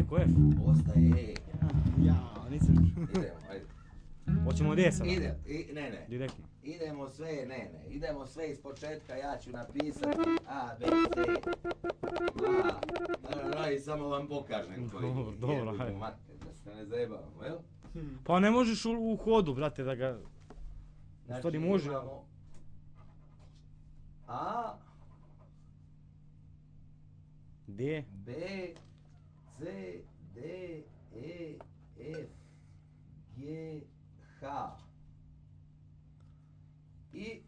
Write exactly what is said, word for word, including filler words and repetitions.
ko F. Ostaje E. Ja, nisam... Idemo, ajde. Hoćemo od E sada? Ide, i, ne, ne. Direktno. Idemo sve, ne, ne. Idemo sve iz početka, ja ću napisati A, B, C, A. No, no, i samo vam pokažem koji. Dobro, dobro, ajde. ajde. Mate, da se ne zajebavamo, jel? Pa ne možeš u, u hodu, brate, da ga... Znači, Stvari može. imamo A, D. B, C, D, E, F, G, H. I